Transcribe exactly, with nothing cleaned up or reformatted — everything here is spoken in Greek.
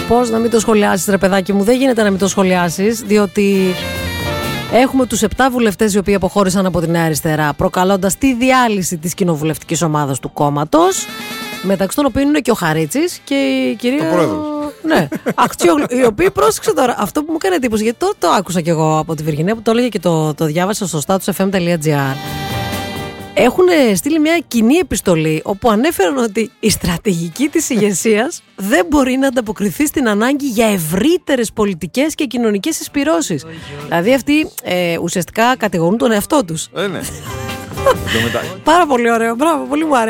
Πώς να μην το σχολιάσεις, ρε παιδάκι μου? Δεν γίνεται να μην το σχολιάσεις, διότι έχουμε τους επτά βουλευτές οι οποίοι αποχώρησαν από τη Νέα Αριστερά, προκαλώντας τη διάλυση της κοινοβουλευτικής ομάδας του κόμματος, μεταξύ των οποίων είναι και ο Χαρίτσης και η κυρία. Ο πρόεδρος. Ναι, Ακτιόγλου, η οποία, πρόσεξε τώρα, αυτό που μου έκανε εντύπωση, γιατί το, το άκουσα κι εγώ από τη Βυργινία που το έλεγε και το, το διάβασα στο status εφ εμ τελεία τζι άρ. Έχουν στείλει μια κοινή επιστολή όπου ανέφεραν ότι η στρατηγική της ηγεσίας δεν μπορεί να ανταποκριθεί στην ανάγκη για ευρύτερες πολιτικές και κοινωνικές συσπυρώσεις. Δηλαδή αυτοί ε, ουσιαστικά κατηγορούν τον εαυτό τους. Ε, ναι. Πάρα πολύ ωραίο, μπράβο, πολύ μου άρεσε.